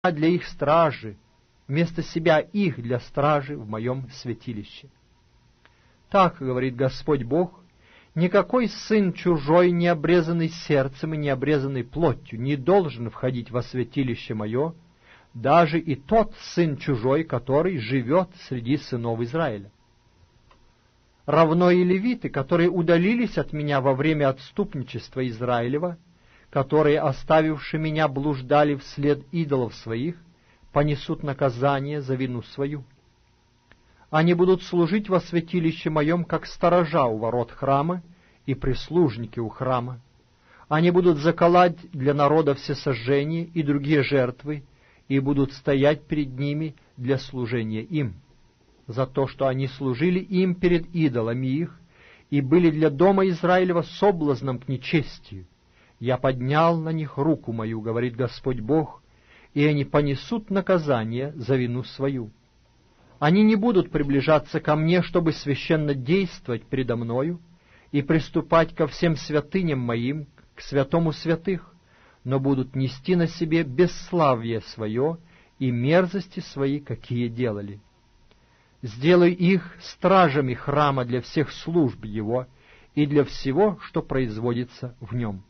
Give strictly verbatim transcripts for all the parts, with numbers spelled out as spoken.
для их стражи, вместо себя их для стражи в моем святилище. Так говорит Господь Бог: никакой сын чужой, не обрезанный сердцем и не обрезанный плотью, не должен входить во святилище мое, даже и тот сын чужой, который живет среди сынов Израиля. Равно и левиты, которые удалились от меня во время отступничества Израилева, которые, оставивши меня, блуждали вслед идолов своих, понесут наказание за вину свою. Они будут служить во святилище моем, как сторожа у ворот храма и прислужники у храма. Они будут заколоть для народа всесожжения и другие жертвы, и будут стоять перед ними для служения им, за то, что они служили им перед идолами их и были для дома Израилева соблазном к нечестию. Я поднял на них руку мою, говорит Господь Бог, и они понесут наказание за вину свою. Они не будут приближаться ко мне, чтобы священно действовать предо мною и приступать ко всем святыням моим, к святому святых, но будут нести на себе бесславие свое и мерзости свои, какие делали. Сделай их стражами храма для всех служб его и для всего, что производится в нем.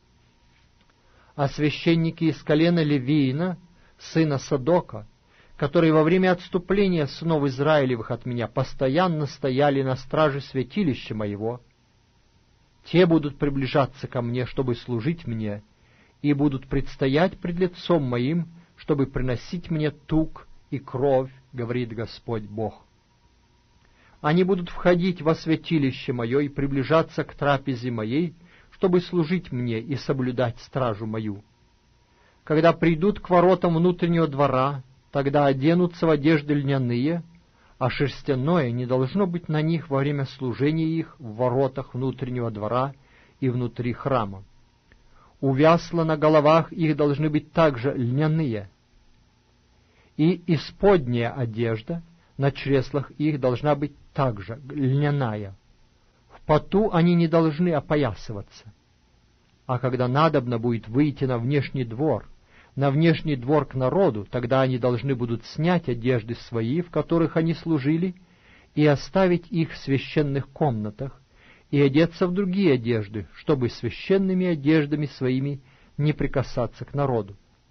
А священники из колена Левиина, сына Садока, которые во время отступления сынов Израилевых от меня постоянно стояли на страже святилища моего, те будут приближаться ко мне, чтобы служить мне, и будут предстоять пред лицом моим, чтобы приносить мне тук и кровь, говорит Господь Бог. Они будут входить во святилище мое и приближаться к трапезе моей, чтобы служить мне и соблюдать стражу мою. Когда придут к воротам внутреннего двора, тогда оденутся в одежды льняные, а шерстяное не должно быть на них во время служения их в воротах внутреннего двора и внутри храма. У вясла на головах их должны быть также льняные, и исподняя одежда на чреслах их должна быть также льняная. В поту они не должны опоясываться. А когда надобно будет выйти на внешний двор, на внешний двор к народу, тогда они должны будут снять одежды свои, в которых они служили, и оставить их в священных комнатах, и одеться в другие одежды, чтобы священными одеждами своими не прикасаться к народу.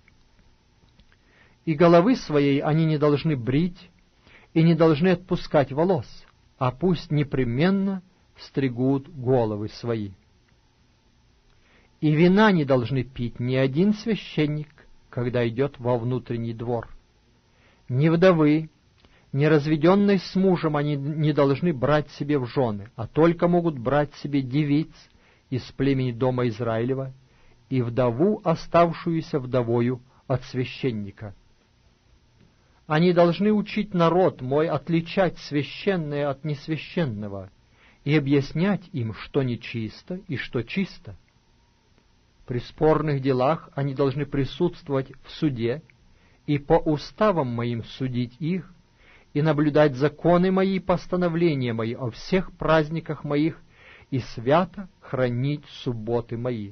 И головы своей они не должны брить, и не должны отпускать волос, а пусть непременно стригут головы свои. И вина не должны пить ни один священник, когда идет во внутренний двор. Ни вдовы, ни разведенной с мужем они не должны брать себе в жены, а только могут брать себе девиц из племени дома Израилева и вдову, оставшуюся вдовою от священника. Они должны учить народ мой отличать священное от несвященного и объяснять им, что нечисто и что чисто. При спорных делах они должны присутствовать в суде и по уставам моим судить их, и наблюдать законы мои и постановления мои о всех праздниках моих, и свято хранить субботы мои.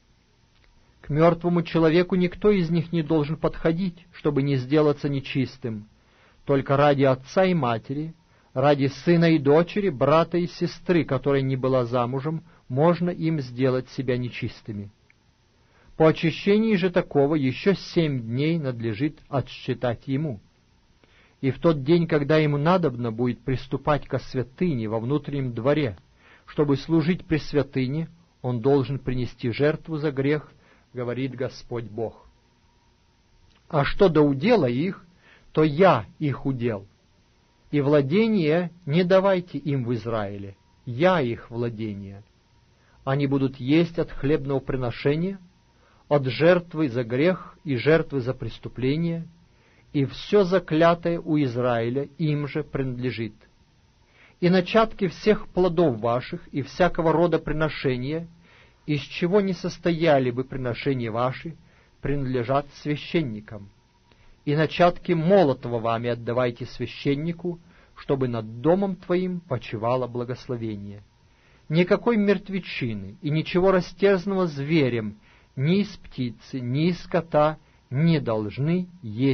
К мертвому человеку никто из них не должен подходить, чтобы не сделаться нечистым, только ради отца и матери, ради сына и дочери, брата и сестры, которая не была замужем, можно им сделать себя нечистыми. По очищении же такого еще семь дней надлежит отсчитать ему. И в тот день, когда ему надобно будет приступать ко святыне во внутреннем дворе, чтобы служить при святыне, он должен принести жертву за грех, говорит Господь Бог. А что до удела их, то я их удел, и владение не давайте им в Израиле, я их владение. Они будут есть от хлебного приношения, от жертвы за грех и жертвы за преступление, и все заклятое у Израиля им же принадлежит. И начатки всех плодов ваших и всякого рода приношения, из чего не состояли бы приношения ваши, принадлежат священникам. И начатки молотого вами отдавайте священнику, чтобы над домом твоим почивало благословение. Никакой мертвечины и ничего растерзанного зверем, ни из птицы, ни из скота не должны есть